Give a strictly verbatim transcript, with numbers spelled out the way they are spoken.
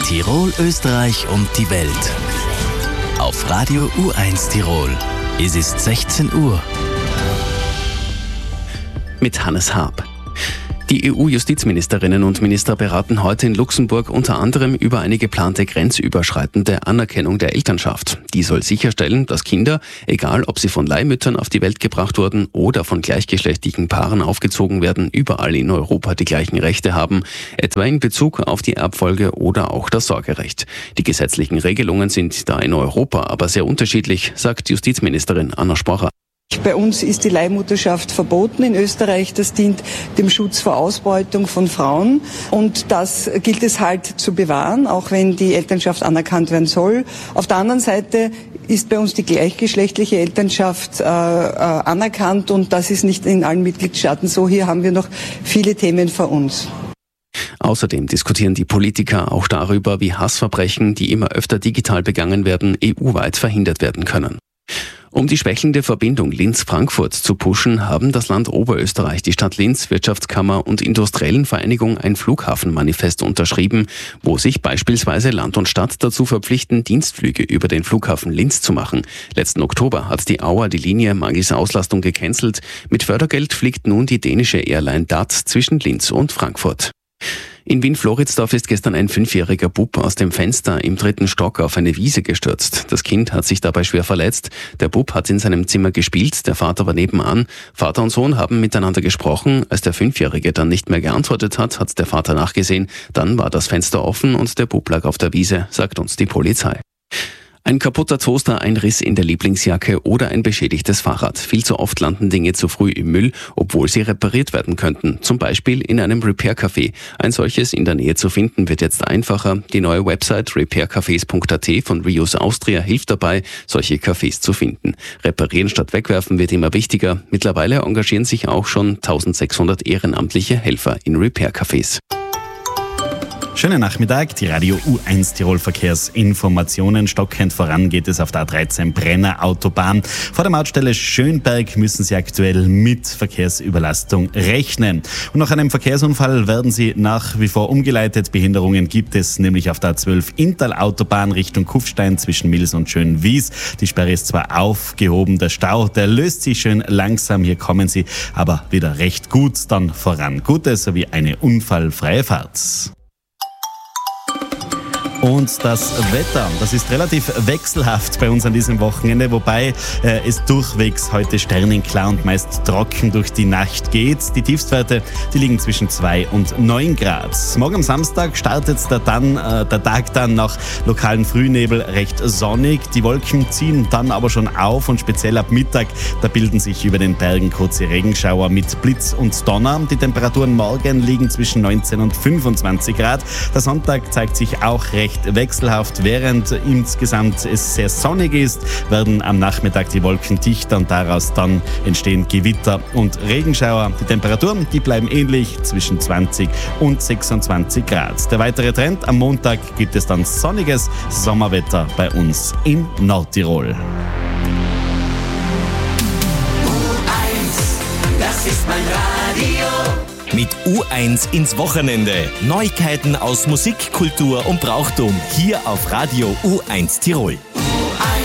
Tirol, Österreich und die Welt. Auf Radio U eins Tirol. Es ist sechzehn Uhr. Mit Hannes Haab. Die E U-Justizministerinnen und Minister beraten heute in Luxemburg unter anderem über eine geplante grenzüberschreitende Anerkennung der Elternschaft. Die soll sicherstellen, dass Kinder, egal ob sie von Leihmüttern auf die Welt gebracht wurden oder von gleichgeschlechtlichen Paaren aufgezogen werden, überall in Europa die gleichen Rechte haben, etwa in Bezug auf die Erbfolge oder auch das Sorgerecht. Die gesetzlichen Regelungen sind da in Europa aber sehr unterschiedlich, sagt Justizministerin Anna Sporer. Bei uns ist die Leihmutterschaft verboten in Österreich. Das dient dem Schutz vor Ausbeutung von Frauen. Und das gilt es halt zu bewahren, auch wenn die Elternschaft anerkannt werden soll. Auf der anderen Seite ist bei uns die gleichgeschlechtliche Elternschaft äh, äh, anerkannt. Und das ist nicht in allen Mitgliedstaaten so. Hier haben wir noch viele Themen vor uns. Außerdem diskutieren die Politiker auch darüber, wie Hassverbrechen, die immer öfter digital begangen werden, E U-weit verhindert werden können. Um die schwächelnde Verbindung Linz-Frankfurt zu pushen, haben das Land Oberösterreich, die Stadt Linz, Wirtschaftskammer und Industriellen Vereinigung ein Flughafenmanifest unterschrieben, wo sich beispielsweise Land und Stadt dazu verpflichten, Dienstflüge über den Flughafen Linz zu machen. Letzten Oktober hat die Auer die Linie mangels Auslastung gecancelt. Mit Fördergeld fliegt nun die dänische Airline D A T zwischen Linz und Frankfurt. In Wien-Floridsdorf ist gestern ein fünfjähriger Bub aus dem Fenster im dritten Stock auf eine Wiese gestürzt. Das Kind hat sich dabei schwer verletzt. Der Bub hat in seinem Zimmer gespielt, der Vater war nebenan. Vater und Sohn haben miteinander gesprochen. Als der Fünfjährige dann nicht mehr geantwortet hat, hat der Vater nachgesehen. Dann war das Fenster offen und der Bub lag auf der Wiese, sagt uns die Polizei. Ein kaputter Toaster, ein Riss in der Lieblingsjacke oder ein beschädigtes Fahrrad. Viel zu oft landen Dinge zu früh im Müll, obwohl sie repariert werden könnten. Zum Beispiel in einem Repair-Café. Ein solches in der Nähe zu finden wird jetzt einfacher. Die neue Website repair cafés punkt a t von Reuse Austria hilft dabei, solche Cafés zu finden. Reparieren statt wegwerfen wird immer wichtiger. Mittlerweile engagieren sich auch schon eintausendsechshundert ehrenamtliche Helfer in Repair-Cafés. Schönen Nachmittag, die Radio U eins Tirol Verkehrsinformationen. Stockend voran geht es auf der A dreizehn Brenner Autobahn. Vor der Mautstelle Schönberg müssen Sie aktuell mit Verkehrsüberlastung rechnen. Und nach einem Verkehrsunfall werden Sie nach wie vor umgeleitet. Behinderungen gibt es nämlich auf der A zwölf Inntal Autobahn Richtung Kufstein zwischen Mils und Schönwies. Die Sperre ist zwar aufgehoben, der Stau, der löst sich schön langsam. Hier kommen Sie aber wieder recht gut dann voran. Gute sowie eine unfallfreie Fahrt. Und das Wetter, das ist relativ wechselhaft bei uns an diesem Wochenende, wobei äh, es durchwegs heute sternenklar und meist trocken durch die Nacht geht. Die Tiefstwerte, die liegen zwischen zwei und neun Grad. Morgen am Samstag startet der, dann, äh, der Tag dann nach lokalen Frühnebel recht sonnig. Die Wolken ziehen dann aber schon auf und speziell ab Mittag, da bilden sich über den Bergen kurze Regenschauer mit Blitz und Donner. Die Temperaturen morgen liegen zwischen neunzehn und fünfundzwanzig Grad. Der Sonntag zeigt sich auch recht wechselhaft. Während insgesamt es sehr sonnig ist, werden am Nachmittag die Wolken dichter und daraus dann entstehen Gewitter und Regenschauer. Die Temperaturen, die bleiben ähnlich zwischen zwanzig und sechsundzwanzig Grad. Der weitere Trend: am Montag gibt es dann sonniges Sommerwetter bei uns in Nordtirol. U eins, das ist mein Radio. Mit U eins ins Wochenende. Neuigkeiten aus Musik, Kultur und Brauchtum hier auf Radio U eins Tirol.